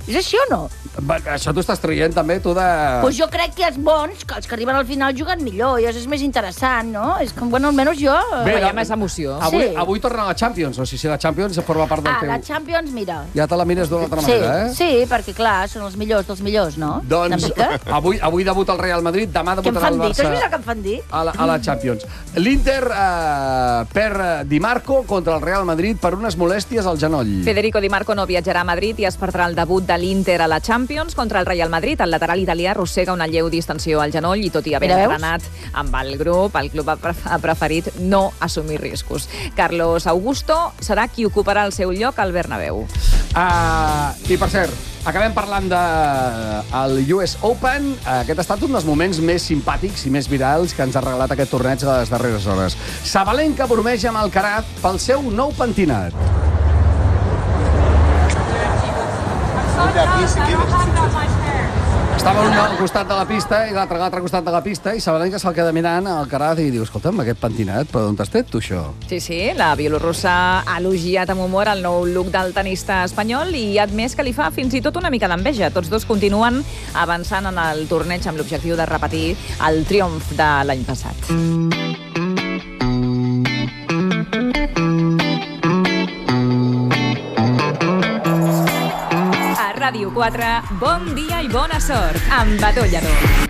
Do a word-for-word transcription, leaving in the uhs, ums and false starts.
És així o no? Va, això t'ho estàs traient també, tu de... Pues jo crec que els bons, que els que arriben al final juguen millor, i això és més interessant, no? És que, bueno, almenys jo... Bé, Hi ha més emoció. Avui, Sí. avui torna la Champions, o sigui, si la Champions forma part del Ah, teu... la Champions, mira. Ja te la mires d'una altra Sí, manera, eh? sí, perquè, clar, són els millors dels millors, no? Doncs Una mica. avui, avui debuta el Real Madrid, demà Què em debutarà fan el dir? Tu has Barça vist el que em fan dir? a la, a la Champions. L'Inter eh, per Di Marco contra el Real Madrid per unes molèsties al genoll. Federico Di Marco no viatjarà a Madrid i es perdrà el debut de l'Inter a la Champions contra el Real Madrid. El lateral italià arrossega una lleu distensió al genoll i tot i haver Mira, veus? entrenat amb el grup, el club ha pref- ha preferit no assumir riscos. Carlos Augusto serà qui ocuparà el seu lloc al Bernabéu. Uh, I, per cert, acabem parlant del U S Open. Aquest ha estat un dels moments més simpàtics i més virals que ens ha regalat aquest torneig de les darreres hores. Sabalenka bromeja amb Alcaraz pel seu nou pentinat. Estava un al costat de la pista i l'altre a l'altre costat de la pista i Sabalenka se'l queda mirant a Alcaraz i diu, escolta'm, aquest pentinat, però d'on t'has tret tu, això? Sí, sí, la bielorrussa ha elogiat amb humor el nou look del tenista espanyol i ha admès que li fa fins i tot una mica d'enveja. Tots dos continuen avançant en el torneig amb l'objectiu de repetir el triomf de l'any passat. A Ràdio quatre, bon dia i bona sort amb Bató Lledó.